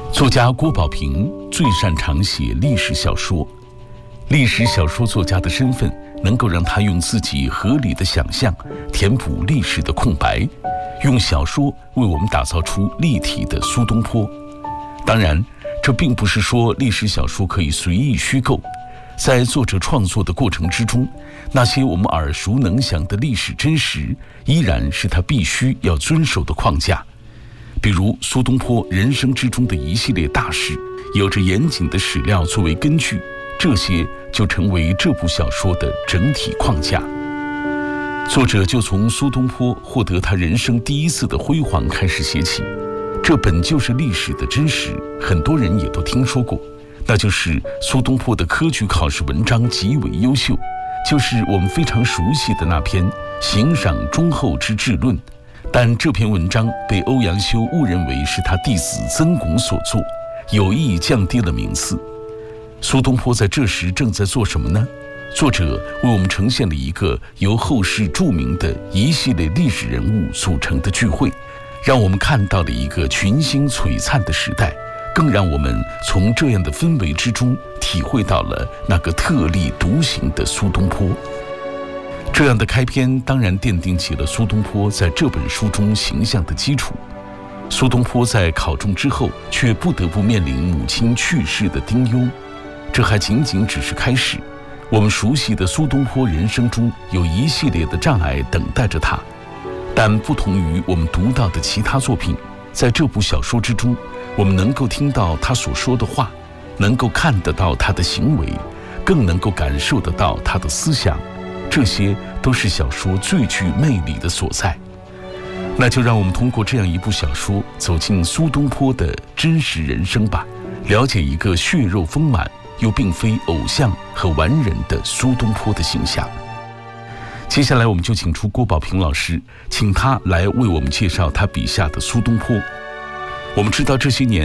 作家郭宝平最擅长写历史小说，历史小说作家的身份能够让他用自己合理的想象填补历史的空白，用小说为我们打造出立体的苏东坡。当然，这并不是说历史小说可以随意虚构，在作者创作的过程之中，那些我们耳熟能详的历史真实依然是他必须要遵守的框架。比如苏东坡人生之中的一系列大事，有着严谨的史料作为根据，这些就成为这部小说的整体框架。作者就从苏东坡获得他人生第一次的辉煌开始写起，这本就是历史的真实，很多人也都听说过，那就是苏东坡的科举考试文章极为优秀，就是我们非常熟悉的那篇《行赏忠厚之治论》。但这篇文章被欧阳修误认为是他弟子曾巩所作，有意降低了名次。苏东坡在这时正在做什么呢？作者为我们呈现了一个由后世著名的一系列历史人物组成的聚会，让我们看到了一个群星璀璨的时代，更让我们从这样的氛围之中体会到了那个特立独行的苏东坡。这样的开篇当然奠定起了苏东坡在这本书中形象的基础。苏东坡在考中之后，却不得不面临母亲去世的丁忧，这还仅仅只是开始。我们熟悉的苏东坡人生中有一系列的障碍等待着他，但不同于我们读到的其他作品，在这部小说之中，我们能够听到他所说的话，能够看得到他的行为，更能够感受得到他的思想，这些都是小说最具魅力的所在。那就让我们通过这样一部小说走进苏东坡的真实人生吧，了解一个血肉丰满又并非偶像和完人的苏东坡的形象。接下来我们就请出郭宝平老师，请他来为我们介绍他笔下的苏东坡。我们知道这些年